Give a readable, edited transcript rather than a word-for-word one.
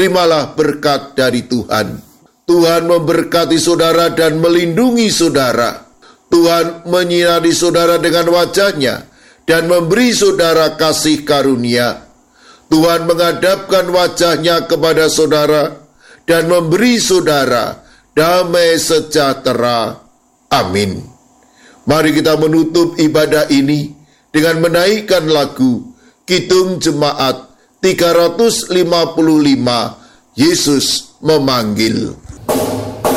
terimalah berkat dari Tuhan. Tuhan memberkati saudara dan melindungi saudara. Tuhan menyinari saudara dengan wajah-Nya dan memberi saudara kasih karunia. Tuhan menghadapkan wajah-Nya kepada saudara dan memberi saudara damai sejahtera. Amin. Mari kita menutup ibadah ini dengan menaikkan lagu Kidung Jemaat 355, Yesus memanggil.